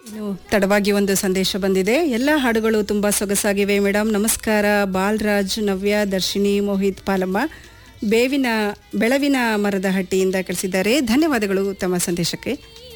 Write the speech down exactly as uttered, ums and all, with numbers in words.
ಇನ್ನು ತಡವಾಗಿ ಒಂದು ಸಂದೇಶ ಬಂದಿದೆ. ಎಲ್ಲ ಹಾಡುಗಳು ತುಂಬಾ ಸೊಗಸಾಗಿವೆ ಮೇಡಮ್, ನಮಸ್ಕಾರ. ಬಾಲರಾಜ್, ನವ್ಯ, ದರ್ಶಿನಿ, ಮೋಹಿತ್, ಪಾಲಮ್ಮ ಬೇವಿನ ಬೆಳವಿನ ಮರದ ಹಟ್ಟಿಯಿಂದ ಕಳಿಸಿದ್ದಾರೆ. ಧನ್ಯವಾದಗಳು ತಮ್ಮ ಸಂದೇಶಕ್ಕೆ.